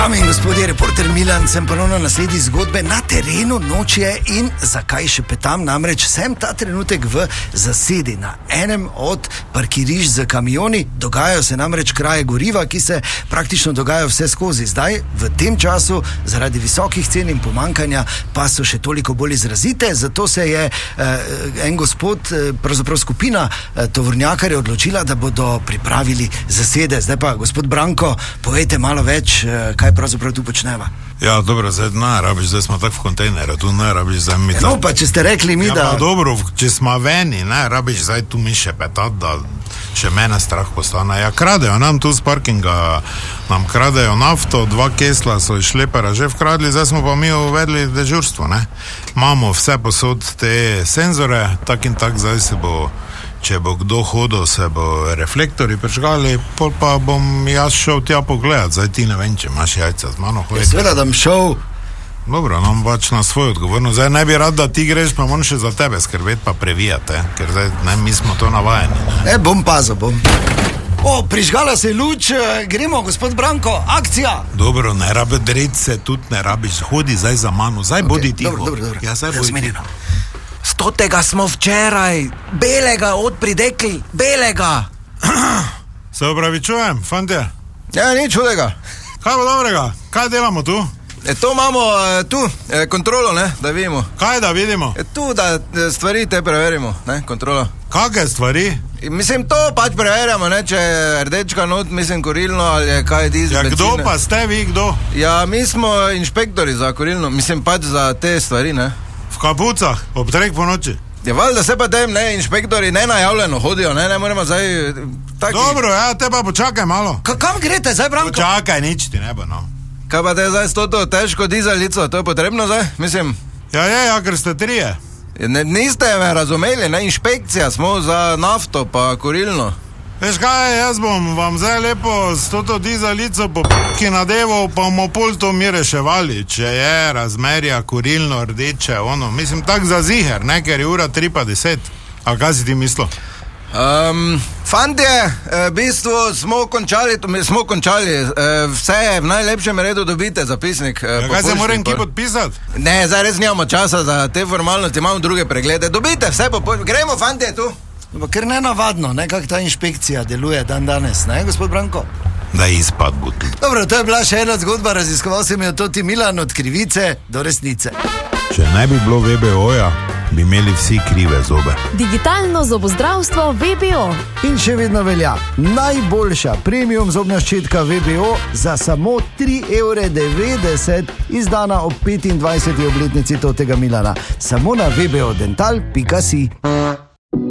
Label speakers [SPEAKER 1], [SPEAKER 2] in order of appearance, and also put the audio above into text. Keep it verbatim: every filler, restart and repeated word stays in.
[SPEAKER 1] Dame in gospodje, reporter Milan, sem ponovno na sledi zgodbe na terenu, noč je in zakaj še petam, namreč sem ta trenutek v zasedi na enem od parkirišč z kamioni, dogajajo se namreč kraje goriva, ki se praktično dogajajo vse skozi. Zdaj, v tem času, zaradi visokih cen in pomankanja, pa so še toliko bolj izrazite, zato se je eh, en gospod, eh, pravzaprav skupina eh, tovornjakarjev odločila, da bodo pripravili zasede. Zdaj pa, gospod Branko, povejte malo več, eh, kaj pravzaprav tu počneva.
[SPEAKER 2] Ja, dobro, zdaj ne rabiš, zdaj smo tako v kontejneru, tu ne rabiš zdaj mi...
[SPEAKER 1] No, pa če ste rekli mi,
[SPEAKER 2] ja,
[SPEAKER 1] da...
[SPEAKER 2] Ja, pa dobro, če smo veni, ne rabiš zdaj tu mi še petat, da še mene strah postane. Ja, kradejo nam tu z parkinga, nam kradejo nafto, dva kesla so iz šlepera že vkradli, zdaj smo pa mi uvedli dežurstvo, ne. Imamo vse posod te senzore, tak in tak, zdaj se bo... Če bo kdo hodil, se bo reflektori prižgali, pol pa bom jaz šel tja pogledat. Zdaj ti ne vem, če imaš jajca z mano.
[SPEAKER 1] Ja, seveda, da bom šel.
[SPEAKER 2] Dobro, nam pač na svoj odgovornost. Zdaj ne bi rad, da ti greš, pa moram še za tebe skrbeti, pa previjati, ker zdaj, ne, mi smo to navajeni. Ne,
[SPEAKER 1] ne bom pazil, bom. O, prižgala se luč, gremo, gospod Branko, akcija!
[SPEAKER 2] Dobro, ne rabi dreti se, tudi ne rabiš, hodi zdaj za mano, zdaj okay, bodi tiho.
[SPEAKER 1] Dobro, dobro, dobro.
[SPEAKER 2] Ja, zdaj bodi tiho.
[SPEAKER 1] Stotega smo včeraj, belega odpridekli, belega.
[SPEAKER 2] Se opravičujem, fantje.
[SPEAKER 1] Ja, nič čudega.
[SPEAKER 2] Kaj bo dobrega? Kaj delamo tu?
[SPEAKER 1] E, to imamo e, tu, e, kontrolo, ne, da vidimo.
[SPEAKER 2] Kaj da vidimo?
[SPEAKER 1] E, tu, da e, stvari te preverimo, ne, kontrolo.
[SPEAKER 2] Kakve stvari?
[SPEAKER 1] E, mislim, to pač preverjamo, ne, če je rdečka not, mislim, kurilno, ali je kaj dizel,
[SPEAKER 2] ja,
[SPEAKER 1] benzine.
[SPEAKER 2] Kdo pa ste vi, kdo?
[SPEAKER 1] Ja, mi smo inšpektori za kurilno, mislim pač za te stvari, ne.
[SPEAKER 2] V kapucah, ob treh po noči.
[SPEAKER 1] Ja, valjda se pa tem, ne, inšpektori nenajavljeno hodijo, ne, ne moramo zdaj... Taki...
[SPEAKER 2] Dobro, ja, te pa počakaj malo.
[SPEAKER 1] Ka, kam grete zdaj, Branko?
[SPEAKER 2] Počakaj, nič ti ne bo, no.
[SPEAKER 1] Kaj pa te zdaj s toto težko dizelico, to je potrebno zdaj, mislim?
[SPEAKER 2] Ja, je, ja, ker ste trije.
[SPEAKER 1] Ne, niste me razumeli, ne, inšpekcija smo za nafto pa kurilno.
[SPEAKER 2] Veš kaj, jaz bom vam zdaj lepo s toto dizelico po p***ki nadeval, pa bomo pol to mi reševali, če je razmerja kurilno, rdeče, ono, mislim, tak za ziher, ne, ker je ura tri pa deset. A kaj si ti mislil?
[SPEAKER 1] Um, fantje, v bistvu smo končali, smo končali, vse je v najlepšem redu, dobite zapisnik.
[SPEAKER 2] Ja, kaj se moram ki podpisati?
[SPEAKER 1] Ne, zdaj res nimamo časa za te formalnosti, imamo druge preglede. Dobite vse, po, gremo, fantje, tu. No, ker ne navadno, ne, kak ta inšpekcija deluje dan danes, ne, gospod Branko?
[SPEAKER 2] Da izpad bo tudi.
[SPEAKER 1] Dobro, to je bila še ena zgodba, raziskoval sem jo toti Milan od krivice do resnice.
[SPEAKER 2] Če ne bi bilo V B O-ja, bi imeli vsi krive zobe.
[SPEAKER 3] Digitalno zobozdravstvo V B O.
[SPEAKER 1] In še vedno velja, najboljša premium zobna ščetka V B O za samo tri evre devetdeset, izdana ob petindvajseti obletnici totega Milana. Samo na v b o dental pika si.